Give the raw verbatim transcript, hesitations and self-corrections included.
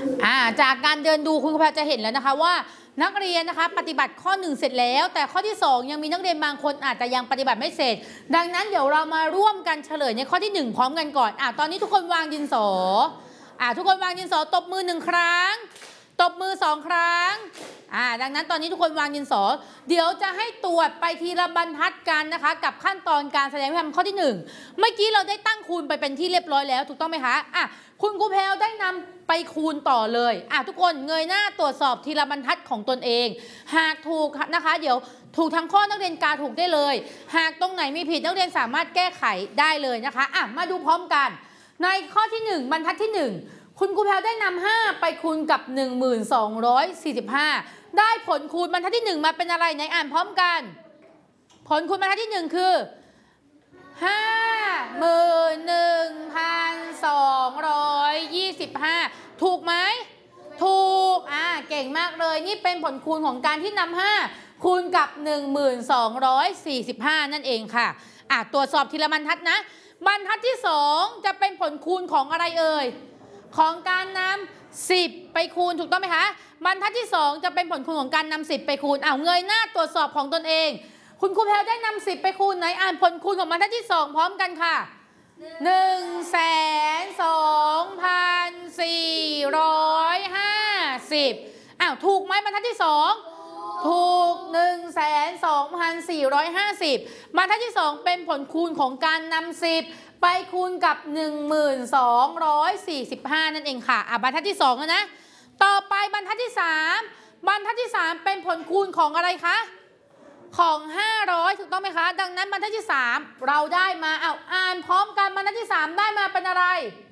อ่าจากการเดินดูคุณครูแพรจะเห็นแล้วนะคะว่านักเรียนนะคะปฏิบัติข้อหนึ่งเสร็จแล้วแต่ข้อที่สองยังมีนักเรียนบางคนอาจจะยังปฏิบัติไม่เสร็จดังนั้นเดี๋ยวเรามาร่วมกันเฉลยในข้อที่หนึ่งพร้อมกันก่อนอ่าตอนนี้ทุกคนวางดินสออ่าทุกคนวางดินสอตบมือหนึ่งครั้งตบมือสองครั้งอ่าดังนั้นตอนนี้ทุกคนวางดินสอเดี๋ยวจะให้ตรวจไปทีละบรรทัดกันนะคะกับขั้นตอนการแสดงวิธีทำข้อที่หนึ่งเมื่อกี้เราได้ตั้งคูณไปเป็นที่เรียบร้อยแล้วถูกต้องไหมคะอ่ะคุณครูแพรได้นำไปคูณต่อเลยอ่ะทุกคนเงยหน้าตรวจสอบทีละบรรทัดของตนเองหากถูกนะคะเดี๋ยวถูกทั้งข้อนักเรียนกาถูกได้เลยหากตรงไหนมีผิดนักเรียนสามารถแก้ไขได้เลยนะคะอ่ะมาดูพร้อมกันในข้อที่หนึ่งบรรทัดที่หนึ่งคุณครูแพรได้นำห้าไปคูณกับ หนึ่งพันสองร้อยสี่สิบห้า ได้ผลคูณบรรทัดที่หนึ่งมาเป็นอะไรไหนอ่านพร้อมกันผลคูณบรรทัดที่หนึ่งคือห้าหมื่นหนึ่งพันสองร้อยยี่สิบห้าถูกไหมถูกอ่าเก่งมากเลยนี่เป็นผลคูณของการที่นำห้าคูณกับ หนึ่งพันสองร้อยสี่สิบห้า นั่นเองค่ะอ่าตรวจสอบทีละบรรทัดนะบรรทัดที่สองจะเป็นผลคูณของอะไรเอ่ยของการนำสิบไปคูณถูกต้องไหมคะบรรทัดที่สองจะเป็นผลคูณของการนำสิบไปคูณอ้าวเงยหน้าตรวจสอบของตนเองคุณครูแพรได้นำสิบไปคูณไหนอ่านผลคูณของบรรทัดที่สองพร้อมกันค่ะหนึ่งแสนสองพันสี่ร้อยห้าสิบอ้าวถูกไหมบรรทัดที่สองถูกหนึ่งแสนสองพันสี่ร้อยห้าสิบบรรทัดที่สองเป็นผลคูณของการนำสิบไปคูณกับ หนึ่งพันสองร้อยสี่สิบห้า นั่นเองค่ะอ่ะบรรทัดที่สองแล้วนะต่อไปบรรทัดที่สามบรรทัดที่สามเป็นผลคูณของอะไรคะของห้าร้อยถูกต้องไหมคะดังนั้นบรรทัดที่สามเราได้มาเอาอ่านพร้อมกันบรรทัดที่สามได้มาเป็นอะไร